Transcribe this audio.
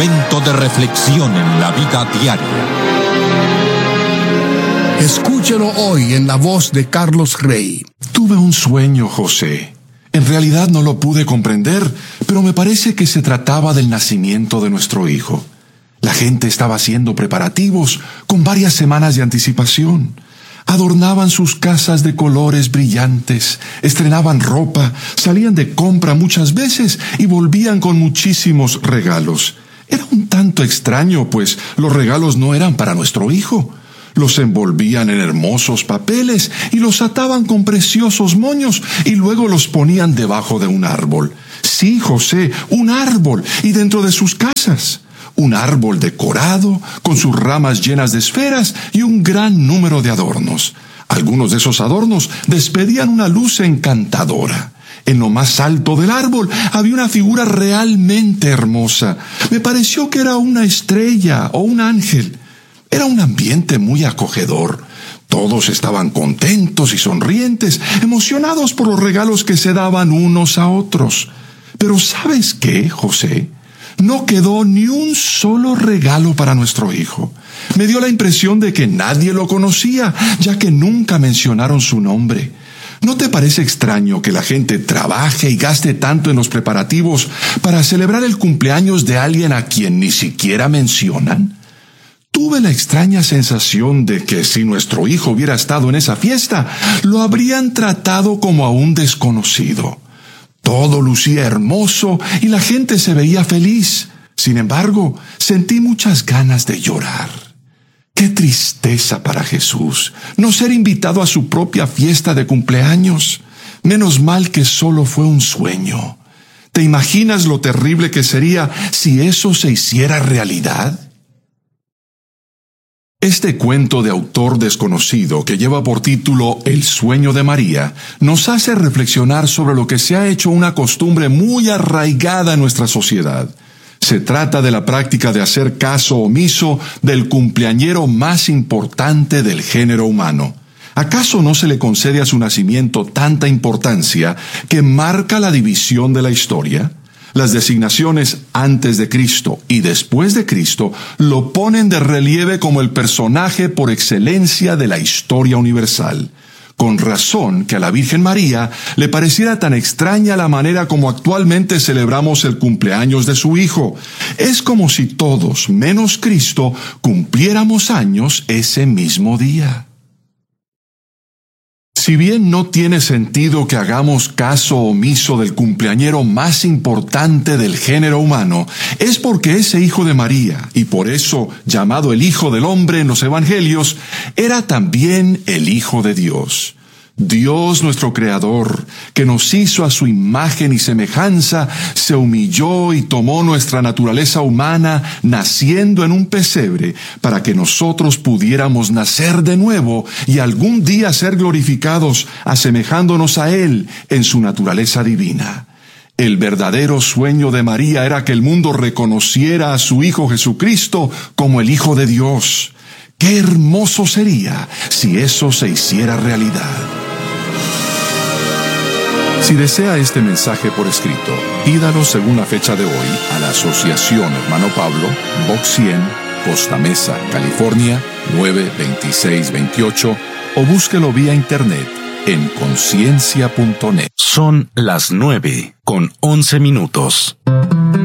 momento de reflexión en la vida diaria. Escúchelo hoy en la voz de Carlos Rey. Tuve un sueño, José. En realidad no lo pude comprender, pero me parece que se trataba del nacimiento de nuestro hijo. La gente estaba haciendo preparativos con varias semanas de anticipación. Adornaban sus casas de colores brillantes, estrenaban ropa, salían de compra muchas veces y volvían con muchísimos regalos. Era un tanto extraño, pues los regalos no eran para nuestro hijo. Los envolvían en hermosos papeles y los ataban con preciosos moños y luego los ponían debajo de un árbol. Sí, José, un árbol, y dentro de sus casas. Un árbol decorado, con sus ramas llenas de esferas y un gran número de adornos. Algunos de esos adornos despedían una luz encantadora. En lo más alto del árbol había una figura realmente hermosa. Me pareció que era una estrella o un ángel. Era un ambiente muy acogedor. Todos estaban contentos y sonrientes, emocionados por los regalos que se daban unos a otros. Pero ¿sabes qué, José? No quedó ni un solo regalo para nuestro hijo. Me dio la impresión de que nadie lo conocía, ya que nunca mencionaron su nombre. ¿No te parece extraño que la gente trabaje y gaste tanto en los preparativos para celebrar el cumpleaños de alguien a quien ni siquiera mencionan? Tuve la extraña sensación de que si nuestro hijo hubiera estado en esa fiesta, lo habrían tratado como a un desconocido. Todo lucía hermoso y la gente se veía feliz. Sin embargo, sentí muchas ganas de llorar. ¡Qué tristeza para Jesús no ser invitado a su propia fiesta de cumpleaños! Menos mal que solo fue un sueño. ¿Te imaginas lo terrible que sería si eso se hiciera realidad? Este cuento de autor desconocido, que lleva por título El sueño de María, nos hace reflexionar sobre lo que se ha hecho una costumbre muy arraigada en nuestra sociedad. Se trata de la práctica de hacer caso omiso del cumpleañero más importante del género humano. ¿Acaso no se le concede a su nacimiento tanta importancia que marca la división de la historia? Las designaciones antes de Cristo y después de Cristo lo ponen de relieve como el personaje por excelencia de la historia universal. Con razón que a la Virgen María le pareciera tan extraña la manera como actualmente celebramos el cumpleaños de su Hijo. Es como si todos, menos Cristo, cumpliéramos años ese mismo día. Si bien no tiene sentido que hagamos caso omiso del cumpleañero más importante del género humano, es porque ese hijo de María, y por eso llamado el Hijo del Hombre en los Evangelios, era también el Hijo de Dios. Dios nuestro Creador, que nos hizo a su imagen y semejanza, se humilló y tomó nuestra naturaleza humana, naciendo en un pesebre, para que nosotros pudiéramos nacer de nuevo y algún día ser glorificados, asemejándonos a Él en su naturaleza divina. El verdadero sueño de María era que el mundo reconociera a su Hijo Jesucristo como el Hijo de Dios. ¡Qué hermoso sería si eso se hiciera realidad! Si desea este mensaje por escrito, pídalo según la fecha de hoy a la Asociación Hermano Pablo, Box 100, Costa Mesa, California, 92628, o búsquelo vía internet en conciencia.net. Son las 9:11.